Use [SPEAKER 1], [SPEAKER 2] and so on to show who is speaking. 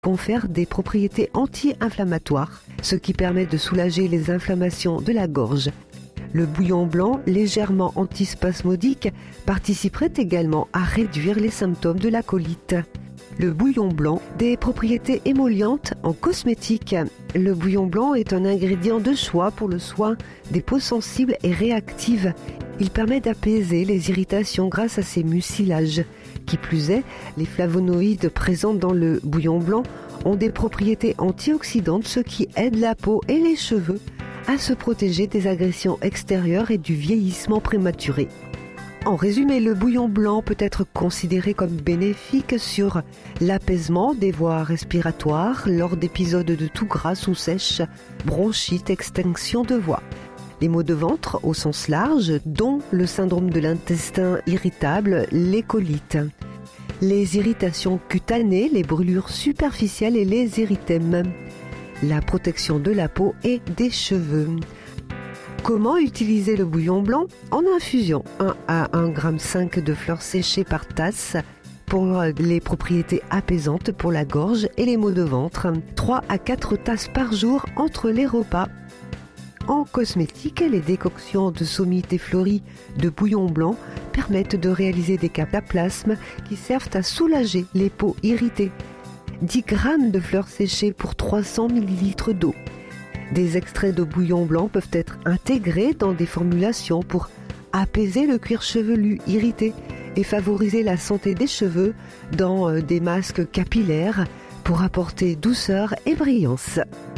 [SPEAKER 1] confère des propriétés anti-inflammatoires, ce qui permet de soulager les inflammations de la gorge. Le bouillon blanc, légèrement antispasmodique, participerait également à réduire les symptômes de la colite. Le bouillon blanc, des propriétés émollientes en cosmétique. Le bouillon blanc est un ingrédient de choix pour le soin des peaux sensibles et réactives. Il permet d'apaiser les irritations grâce à ses mucilages. Qui plus est, les flavonoïdes présents dans le bouillon blanc ont des propriétés antioxydantes, ce qui aide la peau et les cheveux à se protéger des agressions extérieures et du vieillissement prématuré. En résumé, le bouillon blanc peut être considéré comme bénéfique sur l'apaisement des voies respiratoires lors d'épisodes de toux grasse ou sèche, bronchite, extinction de voix. Les maux de ventre au sens large, dont le syndrome de l'intestin irritable, les colites. Les irritations cutanées, les brûlures superficielles et les érythèmes. La protection de la peau et des cheveux. Comment utiliser le bouillon blanc? En infusion, 1 à 1,5 g de fleurs séchées par tasse pour les propriétés apaisantes pour la gorge et les maux de ventre. 3 à 4 tasses par jour entre les repas. En cosmétique, les décoctions de sommité fleurie de bouillon blanc permettent de réaliser des cataplasmes qui servent à soulager les peaux irritées. 10 g de fleurs séchées pour 300 ml d'eau. Des extraits de bouillon blanc peuvent être intégrés dans des formulations pour apaiser le cuir chevelu irrité et favoriser la santé des cheveux dans des masques capillaires pour apporter douceur et brillance.